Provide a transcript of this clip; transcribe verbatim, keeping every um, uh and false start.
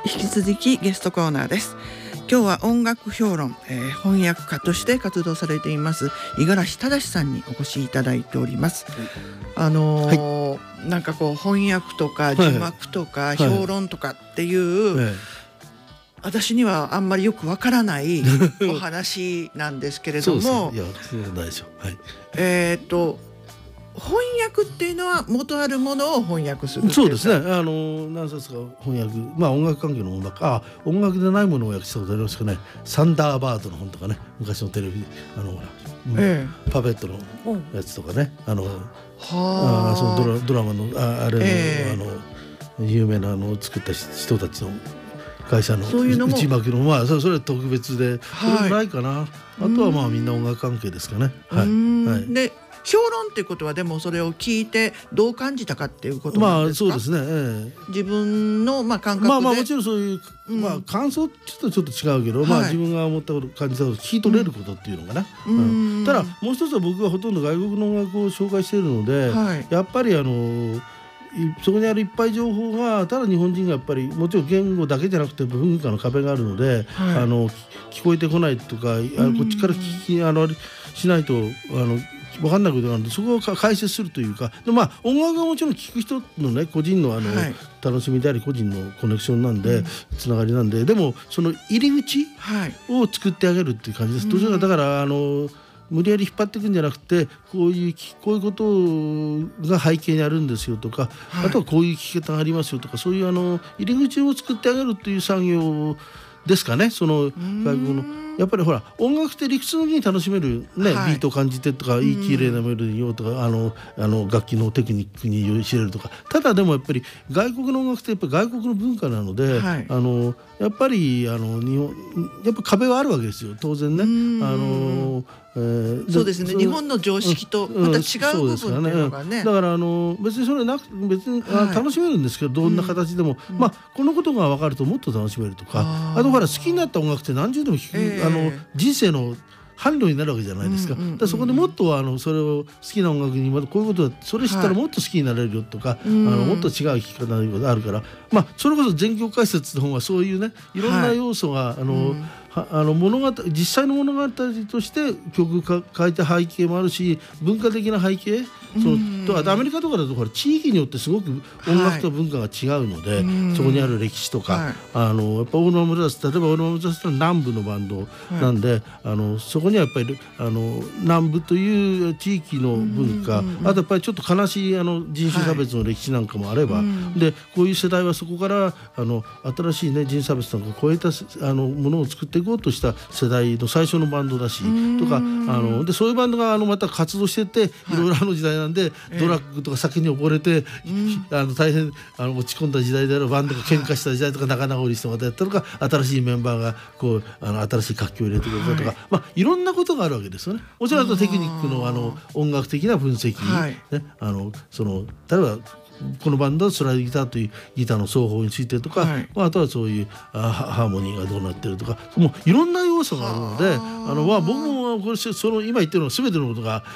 引き続きゲストコーナーです。今日は音楽評論、えー、翻訳家として活動されています五十嵐正さんにお越しいただいております。あのーはい、なんかこう翻訳とか字幕とか評論とかっていう、はいはい、私にはあんまりよくわからないお話なんですけれどもいやそうないでしょ、はい、 えっと翻訳っていうのは元あるものを翻訳する。 そうですね。あの何冊か翻訳、まあ音楽関係の音楽、あ音楽でないものを訳したことありますかね。サンダーバードの本とかね、昔のテレビあの、ええ、パペットのやつとかね、あのあそのドラドラマのああれの、ええ、あの有名なのを作った人たちの会社の内幕のまあそれは特別で、それぐらいかな。はい、あとはまあみんな音楽関係ですかね。はいはい。 で評論っていうことはでもそれを聞いてどう感じたかっていうことなんですか。 まあそうですね、ええ、 自分のまあ感覚でまあまあもちろんそういう、うん、まあ感想って言うとちょっと違うけど、はい、まあ自分が思ったこと感じたこと聞き取れることっていうのかな、うんうん、ただもう一つは僕はほとんど外国の音楽を紹介しているので、はい、やっぱりあのそこにあるいっぱい情報がただ日本人がやっぱりもちろん言語だけじゃなくて文化の壁があるので、はい、あの聞こえてこないとか、あのこっちから聞きあのしないとあの分かんないことがあるので、そこを解説するというか、でまあ音楽はもちろん聴く人のね個人のあの、はい、楽しみであり個人のコネクションなんで、うん、つながりなんで、でもその入り口を作ってあげるっていう感じです。どちらかだからあの無理やり引っ張っていくんじゃなくて、こういうこういうことが背景にあるんですよとか、はい、あとはこういう聞き方がありますよとか、そういうあの入り口を作ってあげるという作業ですかね。その外国のやっぱりほら音楽って理屈の上に楽しめるね、はい、ビートを感じてとか、いい綺麗なメロディーをとか、あのあの楽器のテクニックに酔いしれるとか。ただでもやっぱり外国の音楽ってやっぱり外国の文化なので、はい、あのやっぱりあの日本やっぱ壁はあるわけですよ、当然ね。あのえー、そうですね。日本の常識とまた違う部分っていうのがね。 だからあの別にそれなく別に、はい、楽しめるんですけど、どんな形でも、うん、まあこのことが分かるともっと楽しめるとか、あ, あとほら好きになった音楽って何十でも聴く、えー、あの人生の伴侶になるわけじゃないですか。だからそこでもっとあのそれを好きな音楽にまたこういうことだ、それ知ったらもっと好きになれるよとか、はい、あのもっと違う聴き方があるから、まあそれこそ全曲解説の本はそういうねいろんな要素が、はい、あの、うんあの物語実際の物語として曲か書いた背景もあるし、文化的な背景、そのとアメリカとかだとほら地域によってすごく音楽と文化が違うので、はい、そこにある歴史とか、はい、あのやっぱオールマムザス例えばオールマムザスって南部のバンドなんで、はい、あのそこにはやっぱりあの南部という地域の文化、あとやっぱりちょっと悲しいあの人種差別の歴史なんかもあれば、はい、でこういう世代はそこからあの新しいね人種差別なんかを超えたあのものを作っていこうとした世代の最初のバンドだしとか、あのでそういうバンドがあのまた活動してて、いろいろあの時代なんで、はい、ドラッグとか酒に溺れて、えー、あの大変あの落ち込んだ時代である、バンドが喧嘩した時代とか仲直りしてまたやったとか、新しいメンバーがこうあの新しい活気を入れてくれたとか、はい、まあいろんなことがあるわけですよね。もちろんテクニックのあの音楽的な分析、はい、ね、あのその例えばこのバンドはスライドギターというギターの奏法についてとか、はい、あとはそういうあハーモニーがどうなってるとか、もういろんな要素があるので、あの、まあ、僕もこれその今言ってるの全てのことが